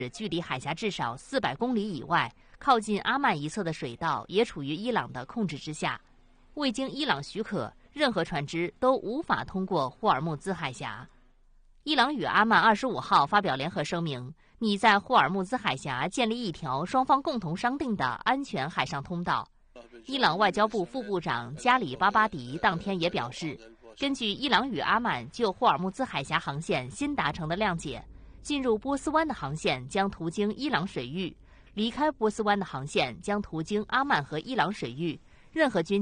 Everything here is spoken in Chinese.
距离海峡至少400公里以外，靠近阿曼一侧的水道也处于伊朗的控制之下。未经伊朗许可，任何船只都无法通过霍尔木兹海峡。伊朗与阿曼25号发表联合声明，拟在霍尔木兹海峡建立一条双方共同商定的安全海上通道。伊朗外交部副部长加里巴巴迪当天也表示，根据伊朗与阿曼就霍尔木兹海峡航线新达成的谅解，进入波斯湾的航线将途经伊朗水域，离开波斯湾的航线将途经阿曼和伊朗水域。任何军